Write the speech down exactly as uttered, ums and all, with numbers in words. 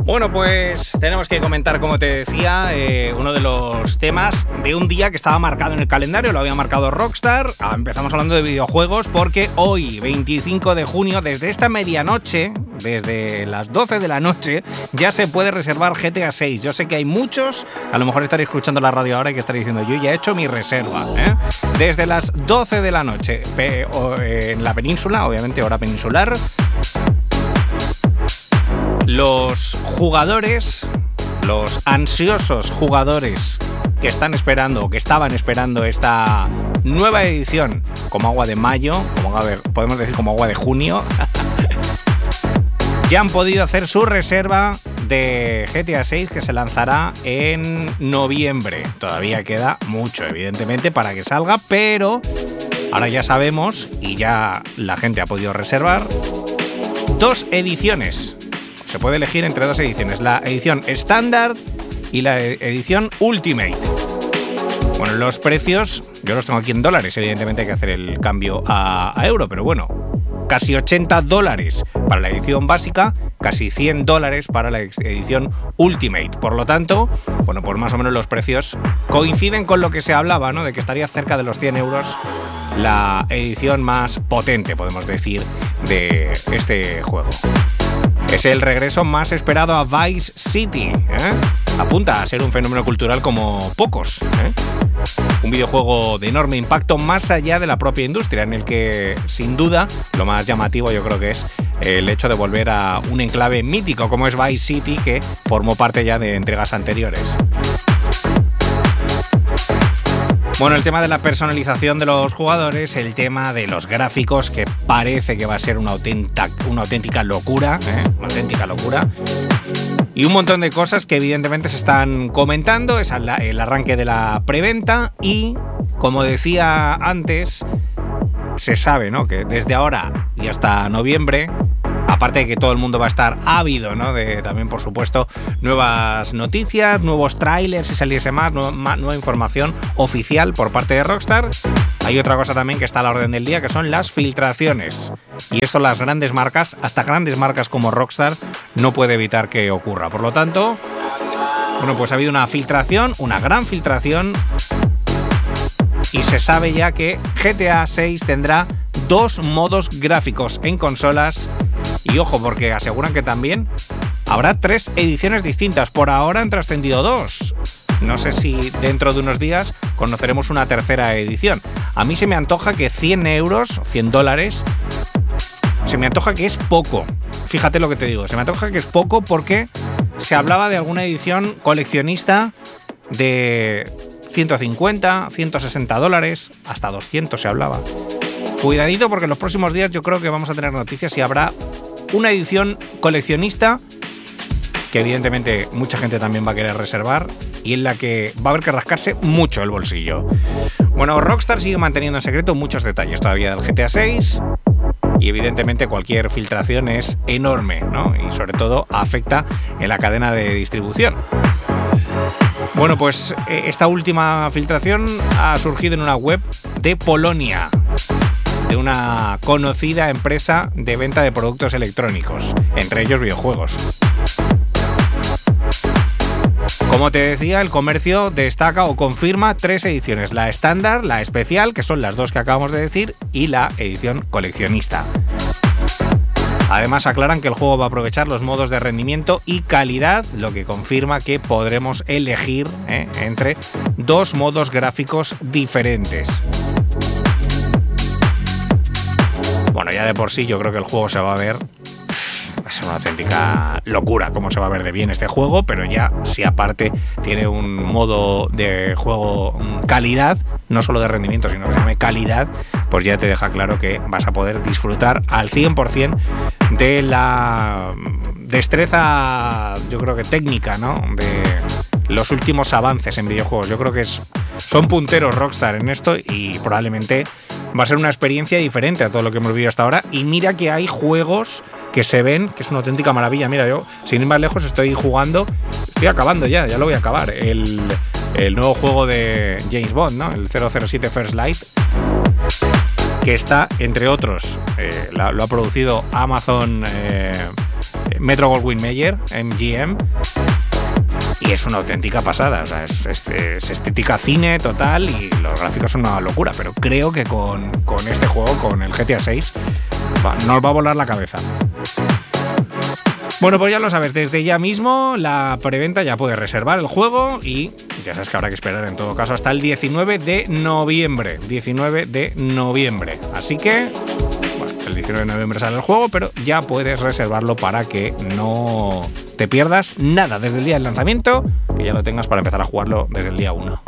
Bueno, pues tenemos que comentar, como te decía, eh, uno de los temas de un día que estaba marcado en el calendario, lo había marcado Rockstar. Ah, empezamos hablando de videojuegos porque hoy, veinticinco de junio, desde esta medianoche, desde las doce de la noche, ya se puede reservar G T A seis. Yo sé que hay muchos, a lo mejor estaréis escuchando la radio ahora y que estaréis diciendo, yo ya he hecho mi reserva, ¿eh? Desde las doce de la noche, pe- o, eh, en la península, obviamente hora peninsular. Los jugadores, los ansiosos jugadores que están esperando, que estaban esperando esta nueva edición como agua de mayo, como, a ver, podemos decir como agua de junio, ya han podido hacer su reserva de G T A seis, que se lanzará en noviembre. Todavía queda mucho, evidentemente, para que salga, pero ahora ya sabemos y ya la gente ha podido reservar dos ediciones. Se puede elegir entre dos ediciones, la edición estándar y la edición Ultimate. Bueno, los precios, yo los tengo aquí en dólares, evidentemente hay que hacer el cambio a, a euro, pero bueno, casi ochenta dólares para la edición básica, casi cien dólares para la edición Ultimate. Por lo tanto, bueno, pues más o menos los precios coinciden con lo que se hablaba, ¿no? De que estaría cerca de los cien euros la edición más potente, podemos decir, de este juego. Es el regreso más esperado a Vice City, ¿eh? Apunta a ser un fenómeno cultural como pocos, ¿eh? Un videojuego de enorme impacto más allá de la propia industria, en el que, sin duda, lo más llamativo yo creo que es el hecho de volver a un enclave mítico como es Vice City, que formó parte ya de entregas anteriores. Bueno, el tema de la personalización de los jugadores, el tema de los gráficos, que parece que va a ser una auténtica, una auténtica locura, ¿eh? Una auténtica locura. Y un montón de cosas que evidentemente se están comentando, es el arranque de la preventa y, como decía antes, se sabe, ¿no?, que desde ahora y hasta noviembre, aparte de que todo el mundo va a estar ávido, ¿no?, de también, por supuesto, nuevas noticias, nuevos trailers, si saliese más, nueva, más, nueva información oficial por parte de Rockstar. Hay otra cosa también que está a la orden del día, que son las filtraciones. Y esto las grandes marcas, hasta grandes marcas como Rockstar, no puede evitar que ocurra. Por lo tanto, bueno, pues ha habido una filtración, una gran filtración, y se sabe ya que G T A seis tendrá dos modos gráficos en consolas. Y ojo, porque aseguran que también habrá tres ediciones distintas. Por ahora han trascendido dos. No sé si dentro de unos días conoceremos una tercera edición. A mí se me antoja que cien euros, cien dólares, se me antoja que es poco. Fíjate lo que te digo, se me antoja que es poco porque se hablaba de alguna edición coleccionista de ciento cincuenta, ciento sesenta dólares, hasta doscientos se hablaba. Cuidadito, porque en los próximos días yo creo que vamos a tener noticias y habrá una edición coleccionista que evidentemente mucha gente también va a querer reservar y en la que va a haber que rascarse mucho el bolsillo. Bueno, Rockstar sigue manteniendo en secreto muchos detalles todavía del G T A seis y evidentemente cualquier filtración es enorme, ¿no? Y sobre todo afecta en la cadena de distribución. Bueno, pues esta última filtración ha surgido en una web de Polonia, de una conocida empresa de venta de productos electrónicos, entre ellos videojuegos. Como te decía, el comercio destaca o confirma tres ediciones: la estándar, la especial, que son las dos que acabamos de decir, y la edición coleccionista. Además aclaran que el juego va a aprovechar los modos de rendimiento y calidad, lo que confirma que podremos elegir ¿eh? entre dos modos gráficos diferentes. Bueno, ya de por sí yo creo que el juego se va a ver, va a ser una auténtica locura cómo se va a ver de bien este juego, pero ya si aparte tiene un modo de juego calidad, no solo de rendimiento, sino que se llame calidad, pues ya te deja claro que vas a poder disfrutar al cien por ciento de la destreza, yo creo que técnica, ¿no?, de los últimos avances en videojuegos. Yo creo que es, son punteros Rockstar en esto y probablemente va a ser una experiencia diferente a todo lo que hemos vivido hasta ahora. Y mira que hay juegos que se ven, que es una auténtica maravilla. Mira, yo, sin ir más lejos, estoy jugando, estoy acabando ya, ya lo voy a acabar, el, el nuevo juego de James Bond, ¿no?, el cero cero siete First Light, que está, entre otros, eh, la, lo ha producido Amazon, eh, Metro Goldwyn Mayer, M G M. Y es una auténtica pasada, o sea, es, es, es estética cine total y los gráficos son una locura, pero creo que con, con este juego, con el G T A seis, va, nos va a volar la cabeza. Bueno, pues ya lo sabes, desde ya mismo la preventa ya puedes reservar el juego y ya sabes que habrá que esperar en todo caso hasta el diecinueve de noviembre. diecinueve de noviembre. Así que, bueno, el diecinueve de noviembre sale el juego, pero ya puedes reservarlo para que no te pierdas nada desde el día del lanzamiento, que ya lo tengas para empezar a jugarlo desde el día uno.